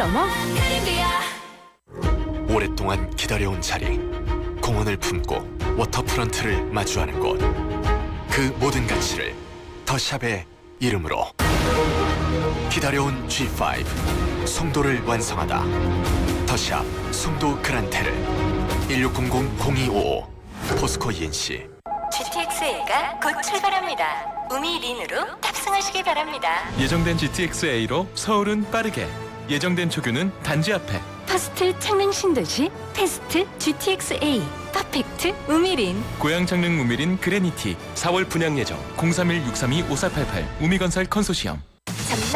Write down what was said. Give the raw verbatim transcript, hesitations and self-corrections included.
넘어? 오랫동안 기다려온 자리, 공원을 품고 워터프런트를 마주하는 곳, 그 모든 가치를 더샵의 이름으로. 기다려온 지 파이브 송도를 완성하다. 더샵 송도 그란테르. 일육공공 공이오오 포스코 이엔씨. 지티엑스에이가 곧 출발합니다. 우미린으로 탑승하시기 바랍니다. 예정된 지티엑스에이로 서울은 빠르게, 예정된 초규는 단지 앞에. 퍼스트 창릉 신도시 테스트 지티엑스에이 퍼펙트 우미린. 고양 창릉 우미린 그레니티 사월 분양 예정. 공삼일 육삼이 오사팔팔 우미건설 컨소시엄. 전남